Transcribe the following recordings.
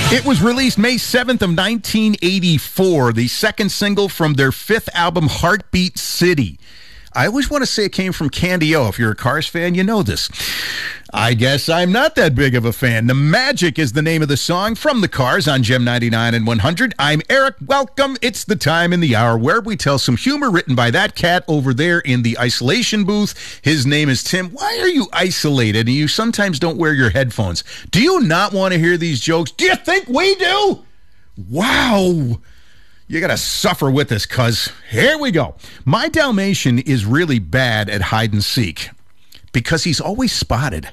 It was released May 7th of 1984, the second single from their fifth album, Heartbeat City. I always want to say it came from Candy O. If you're a Cars fan, you know this. I guess I'm not that big of a fan. The Magic is the name of the song from the Cars on Gem 99 and 100. I'm Eric. Welcome. It's the time in the hour where we tell some humor written by that cat over there in the isolation booth. His name is Tim. Why are you isolated and you sometimes don't wear your headphones? Do you not want to hear these jokes? Do you think we do? Wow. You got to suffer with this, cuz here we go. My Dalmatian is really bad at hide and seek because he's always spotted.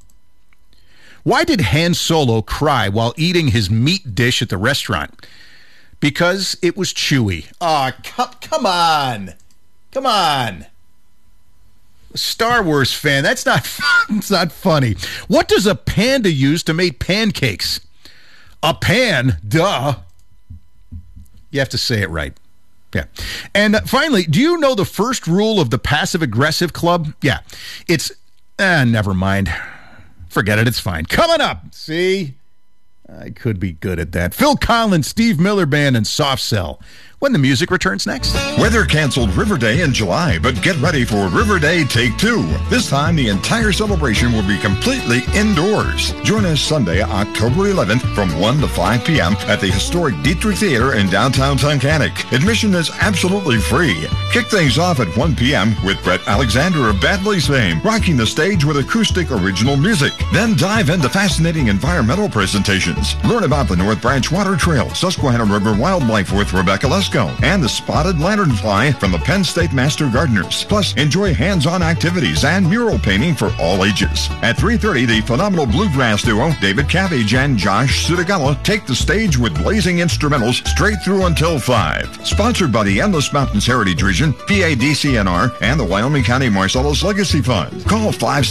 Why did Han Solo cry while eating his meat dish at the restaurant? Because it was chewy. Aw, come on. Come on. A Star Wars fan, that's not it's not funny. What does a panda use to make pancakes? A pan, duh. You have to say it right. Yeah. And finally, do you know the first rule of the passive-aggressive club? Yeah. It's, never mind. Forget it. It's fine. Coming up. See? I could be good at that. Phil Collins, Steve Miller Band, and Soft Cell. When the music returns next. Weather canceled River Day in July, but get ready for River Day Take 2. This time, the entire celebration will be completely indoors. Join us Sunday, October 11th from 1 to 5 p.m. at the historic Dietrich Theater in downtown Tunkhannock. Admission is absolutely free. Kick things off at 1 p.m. with Brett Alexander of Bad Boys fame, rocking the stage with acoustic original music. Then dive into fascinating environmental presentations. Learn about the North Branch Water Trail, Susquehanna River Wildlife with Rebecca Lesko, and the spotted lanternfly from the Penn State Master Gardeners. Plus, enjoy hands-on activities and mural painting for all ages. At 3:30, the phenomenal bluegrass duo David Cabbage and Josh Sudagala take the stage with blazing instrumentals straight through until 5. Sponsored by the Endless Mountains Heritage Region, PADCNR, and the Wyoming County Marcellus Legacy Fund. Call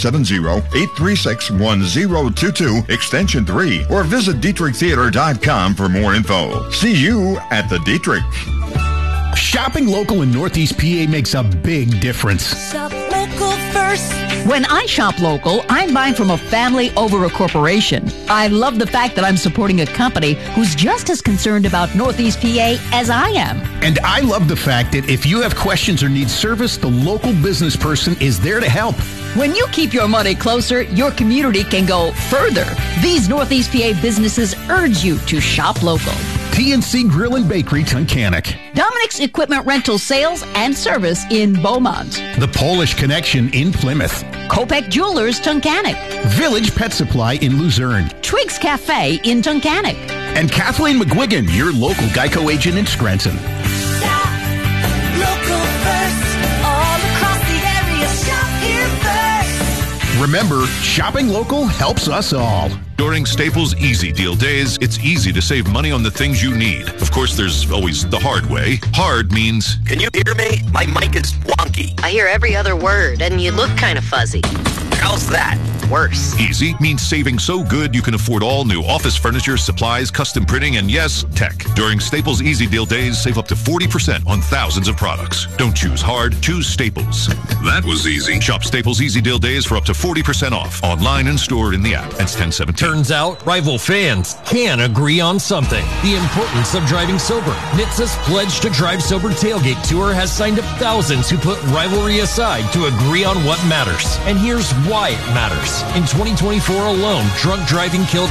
570-836-1022, extension 3, or visit DietrichTheater.com for more info. See you at the Dietrich. Shopping local in Northeast PA makes a big difference. Shop local first. When I shop local, I'm buying from a family over a corporation. I love the fact that I'm supporting a company who's just as concerned about Northeast PA as I am. And I love the fact that if you have questions or need service, the local business person is there to help. When you keep your money closer, your community can go further. These Northeast PA businesses urge you to shop local. TNC Grill and Bakery, Tunkhannock. Dominic's Equipment Rental Sales and Service in Beaumont. The Polish Connection in Plymouth. Kopek Jewelers, Tunkhannock. Village Pet Supply in Luzerne. Twiggs Cafe in Tunkhannock. And Kathleen McGuigan, your local Geico agent in Scranton. Shop local first. All across the area, shop here first. Remember, shopping local helps us all. During Staples Easy Deal Days, it's easy to save money on the things you need. Of course, there's always the hard way. Hard means... Can you hear me? My mic is wonky. I hear every other word, and you look kind of fuzzy. How's that? Worse. Easy means saving so good you can afford all new office furniture, supplies, custom printing, and yes, tech. During Staples Easy Deal Days, save up to 40% on thousands of products. Don't choose hard, choose Staples. That was easy. Shop Staples Easy Deal Days for up to 40% off. Online and stored in the app. It's 1017. Turns out, rival fans can agree on something. The importance of driving sober. NHTSA's Pledge to Drive Sober Tailgate Tour has signed up thousands who put rivalry aside to agree on what matters. And here's why it matters. In 2024 alone, drunk driving killed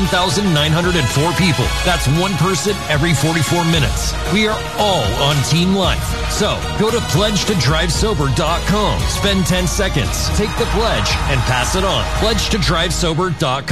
11,904 people. That's one person every 44 minutes. We are all on Team Life. So, go to pledgetodrivesober.com. Spend 10 seconds, take the pledge, and pass it on. pledgetodrivesober.com.